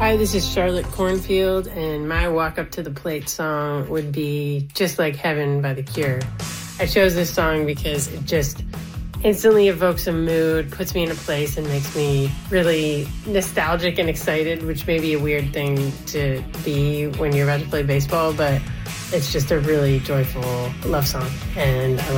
Hi, this is Charlotte Cornfield, and my Walk Up to the Plate song would be Just Like Heaven by The Cure. I chose this song because it just instantly evokes a mood, puts me in a place, and makes me really nostalgic and excited, which may be a weird thing to be when you're about to play baseball, but it's just a really joyful love song, and I